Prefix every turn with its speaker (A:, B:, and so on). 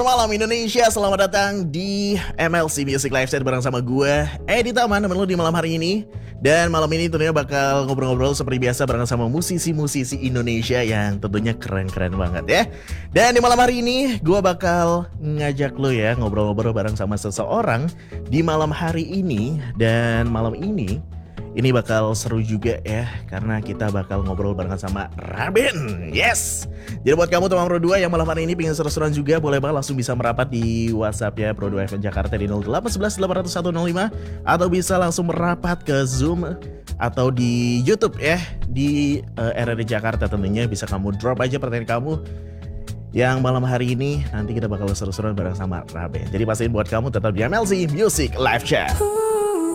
A: Malam Indonesia, selamat datang di MLC Music Live Chat bareng sama gue, Edi Taman, temen lu di malam hari ini. Dan malam ini tentunya bakal ngobrol-ngobrol seperti biasa bareng sama musisi-musisi Indonesia yang tentunya keren-keren banget ya. Dan di malam hari ini gue bakal ngajak lu ya ngobrol-ngobrol bareng sama seseorang di malam hari ini. Dan malam ini bakal seru juga ya, karena kita bakal ngobrol barengan sama Raben. Yes. Jadi buat kamu teman Pro 2 yang malam hari ini pengen seru-seruan juga, boleh banget langsung bisa merapat di WhatsApp ya Pro 2 FM Jakarta di 0811 801 05, atau bisa langsung merapat ke Zoom atau di YouTube ya di RRD Jakarta. Tentunya bisa kamu drop aja pertanyaan kamu yang malam hari ini, nanti kita bakal seru-seruan bareng sama Raben. Jadi pastiin buat kamu tetap di MLC Music Live Chat.